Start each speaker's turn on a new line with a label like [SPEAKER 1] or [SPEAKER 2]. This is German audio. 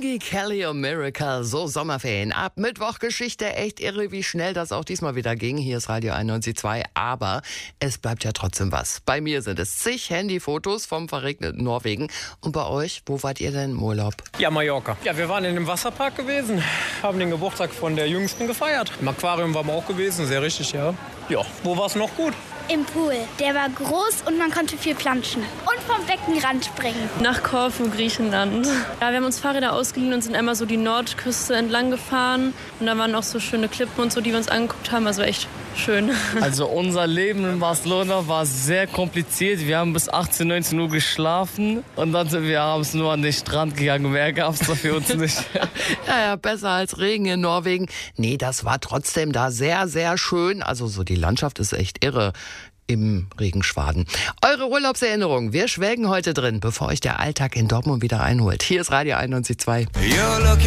[SPEAKER 1] Maggie Kelly und Miracle, so Sommerferien. Ab Mittwoch Geschichte, echt irre, wie schnell das auch diesmal wieder ging. Hier ist Radio 91.2, aber es bleibt ja trotzdem was. Bei mir sind es zig Handyfotos vom verregneten Norwegen. Und bei euch, wo wart ihr denn im Urlaub?
[SPEAKER 2] Ja, Mallorca. Ja, wir waren in dem Wasserpark gewesen, haben den Geburtstag von der Jüngsten gefeiert. Im Aquarium waren wir auch gewesen, sehr richtig, ja. Ja, wo war es noch gut?
[SPEAKER 3] Im Pool. Der war groß und man konnte viel planschen. Und vom Beckenrand springen.
[SPEAKER 4] Nach Korfu, Griechenland. Ja, wir haben uns Fahrräder ausgeliehen und sind einmal so die Nordküste entlang gefahren. Und da waren auch so schöne Klippen und so, die wir uns angeguckt haben. Also echt schön.
[SPEAKER 5] Also unser Leben in Barcelona war sehr kompliziert. Wir haben bis 18, 19 Uhr geschlafen und dann sind wir abends nur an den Strand gegangen. Mehr gab es da für uns nicht.
[SPEAKER 1] Ja, besser als Regen in Norwegen. Nee, das war trotzdem da sehr, sehr schön. Also so die Landschaft ist echt irre im Regenschwaden. Eure Urlaubserinnerungen, wir schwelgen heute drin, bevor euch der Alltag in Dortmund wieder einholt. Hier ist Radio 91.2.